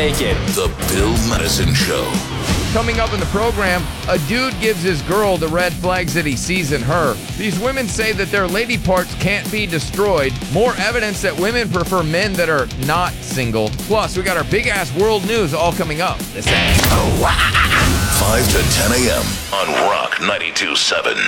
naked. The Bill Madison Show. Coming up in the program, a dude gives his girl the red flags that he sees in her. These women say that their lady parts can't be destroyed. More evidence that women prefer men that are not single. Plus, we got our big-ass world news all coming up. This is 5 to 10 a.m. on Rock 92.7.